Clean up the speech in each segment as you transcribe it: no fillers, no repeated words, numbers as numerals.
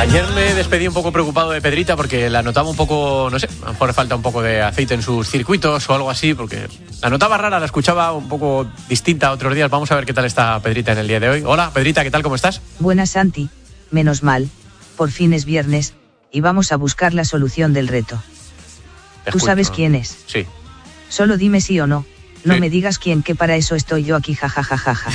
Ayer me despedí un poco preocupado de Pedrita porque la notaba un poco, no sé, a lo mejor le falta un poco de aceite en sus circuitos o algo así, porque la notaba rara, la escuchaba un poco distinta a otros días. Vamos a ver qué tal está Pedrita en el día de hoy. Hola, Pedrita, ¿qué tal? ¿Cómo estás? Buenas, Santi. Menos mal. Por fin es viernes y vamos a buscar la solución del reto. ¿Tú sabes quién es? Sí. Solo dime sí o no. No Sí. me digas quién, que para eso estoy yo aquí, jajajaja.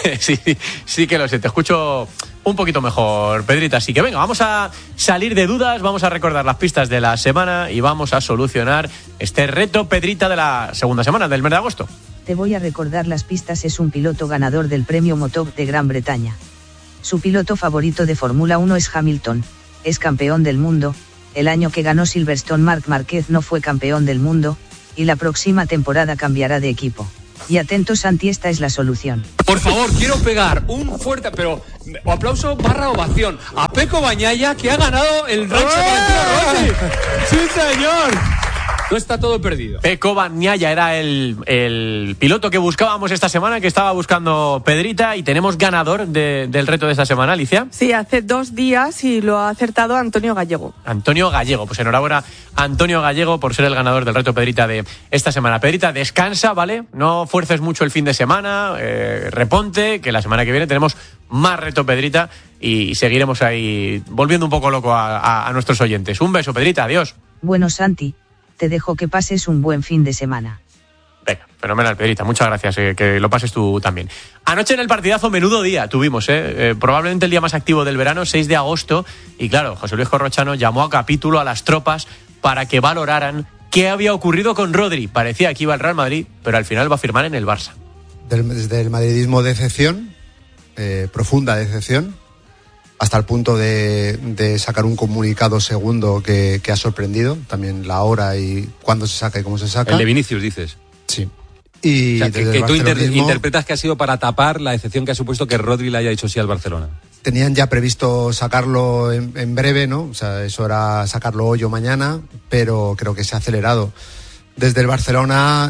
Sí que lo sé, te escucho un poquito mejor, Pedrita. Así que venga, vamos a salir de dudas, vamos a recordar las pistas de la semana y vamos a solucionar este reto, Pedrita, de la segunda semana del mes de agosto. Te voy a recordar las pistas. Es un piloto ganador del premio Motor de Gran Bretaña. Su piloto favorito de Fórmula 1 es Hamilton. Es campeón del mundo. El año que ganó Silverstone, Marc Márquez no fue campeón del mundo. Y la próxima temporada cambiará de equipo. Y atentos, Santi, esta es la solución. Por favor, quiero pegar un fuerte, pero aplauso barra ovación a Pecco Bagnaia, que ha ganado el Rancho Valentino Rossi. ¡Sí, señor! No está todo perdido. Pecco Bagnaia era el piloto que buscábamos esta semana, que estaba buscando Pedrita, y tenemos ganador del reto de esta semana, Alicia. Sí, hace 2 días y lo ha acertado Antonio Gallego. Antonio Gallego, pues enhorabuena Antonio Gallego por ser el ganador del reto, Pedrita, de esta semana. Pedrita, descansa, ¿vale? No fuerces mucho el fin de semana, reponte, que la semana que viene tenemos más reto, Pedrita, y seguiremos ahí volviendo un poco loco a nuestros oyentes. Un beso, Pedrita, adiós. Bueno, Santi, te dejo que pases un buen fin de semana. Venga, fenomenal, Pedrita, muchas gracias, que lo pases tú también. Anoche en el partidazo, menudo día tuvimos, probablemente el día más activo del verano, 6 de agosto, y claro, José Luis Corrochano llamó a capítulo a las tropas para que valoraran qué había ocurrido con Rodri. Parecía que iba al Real Madrid, pero al final va a firmar en el Barça. Desde el madridismo, decepción, profunda decepción, hasta el punto de sacar un comunicado segundo que ha sorprendido, también la hora y cuándo se saca y cómo se saca. El de Vinicius, dices. Sí. Y o sea, que tú interpretas que ha sido para tapar la decepción que ha supuesto que Rodri le haya dicho sí al Barcelona. Tenían ya previsto sacarlo en breve, ¿no? O sea, eso era sacarlo hoy o mañana, pero creo que se ha acelerado. Desde el Barcelona,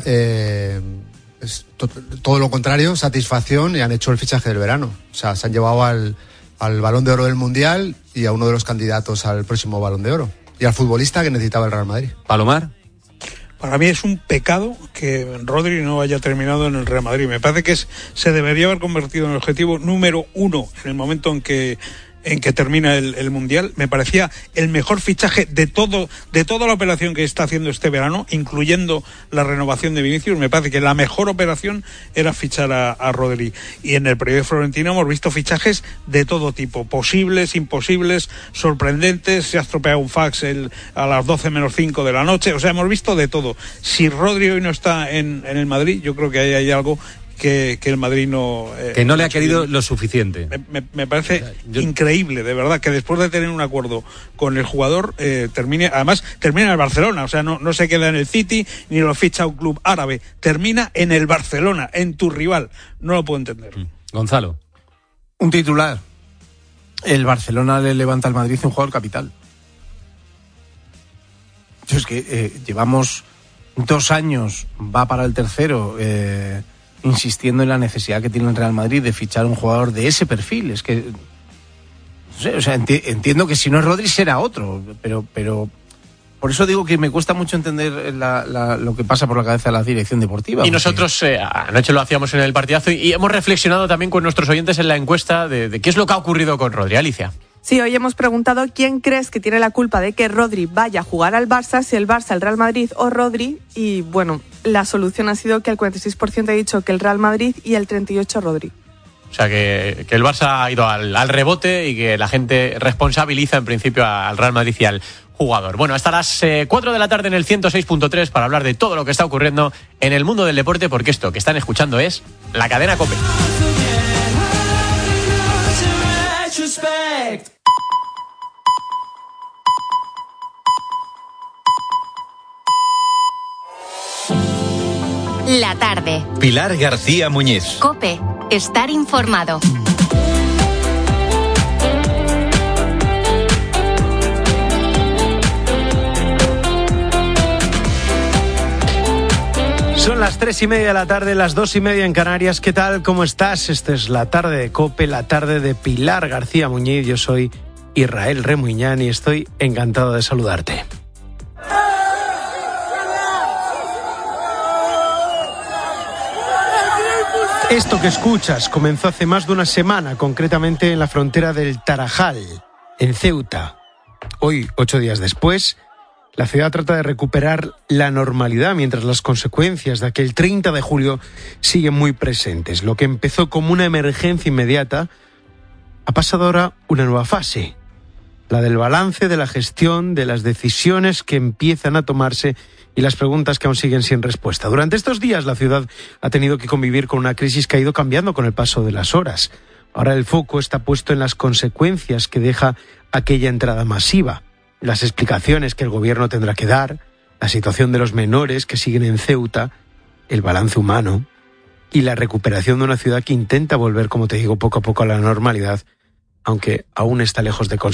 es todo lo contrario, satisfacción, y han hecho el fichaje del verano. O sea, se han llevado al Balón de Oro del Mundial y a uno de los candidatos al próximo Balón de Oro. Y al futbolista que necesitaba el Real Madrid. Palomar. Para mí es un pecado que Rodri no haya terminado en el Real Madrid. Me parece que se debería haber convertido en el objetivo número 1 en el momento en que termina el Mundial. Me parecía el mejor fichaje de toda la operación que está haciendo este verano, incluyendo la renovación de Vinicius. Me parece que la mejor operación era fichar a Rodri. Y en el periodo de Florentino hemos visto fichajes de todo tipo, posibles, imposibles, sorprendentes. Se ha estropeado un fax a las 12 menos 5 de la noche. O sea, hemos visto de todo. Si Rodri hoy no está en el Madrid, yo creo que ahí hay algo que el Madrid no... que no le ha querido lo suficiente. Me parece increíble, de verdad, que después de tener un acuerdo con el jugador, termine en el Barcelona. O sea, no se queda en el City, ni lo ficha un club árabe. Termina en el Barcelona, en tu rival. No lo puedo entender. Gonzalo. Un titular. El Barcelona le levanta al Madrid un jugador capital. Es que llevamos 2 años, va para el tercero, insistiendo en la necesidad que tiene el Real Madrid de fichar un jugador de ese perfil. Es que, no sé, o sea, entiendo que si no es Rodri será otro, pero por eso digo que me cuesta mucho entender lo que pasa por la cabeza de la dirección deportiva. Y nosotros anoche lo hacíamos en el partidazo y hemos reflexionado también con nuestros oyentes en la encuesta de qué es lo que ha ocurrido con Rodri. Alicia. Sí, hoy hemos preguntado quién crees que tiene la culpa de que Rodri vaya a jugar al Barça, si el Barça, el Real Madrid o Rodri, y bueno, la solución ha sido que el 46% ha dicho que el Real Madrid y el 38% Rodri. O sea, que el Barça ha ido al rebote y que la gente responsabiliza en principio al Real Madrid y al jugador. Bueno, hasta las 4 de la tarde en el 106.3 para hablar de todo lo que está ocurriendo en el mundo del deporte, porque esto que están escuchando es la cadena COPE. La tarde. Pilar García Muñiz. COPE. Estar informado. Son las 3:30 de la tarde, las 2:30 en Canarias. ¿Qué tal? ¿Cómo estás? Esta es la tarde de COPE, la tarde de Pilar García Muñiz. Yo soy Israel Remuñán y estoy encantado de saludarte. Esto que escuchas comenzó hace más de una semana, concretamente en la frontera del Tarajal, en Ceuta. Hoy, 8 días después, la ciudad trata de recuperar la normalidad, mientras las consecuencias de aquel 30 de julio siguen muy presentes. Lo que empezó como una emergencia inmediata ha pasado ahora una nueva fase, la del balance de la gestión, de las decisiones que empiezan a tomarse y las preguntas que aún siguen sin respuesta. Durante estos días la ciudad ha tenido que convivir con una crisis que ha ido cambiando con el paso de las horas. Ahora el foco está puesto en las consecuencias que deja aquella entrada masiva, las explicaciones que el gobierno tendrá que dar, la situación de los menores que siguen en Ceuta, el balance humano y la recuperación de una ciudad que intenta volver, como te digo, poco a poco a la normalidad, aunque aún está lejos de conseguirlo.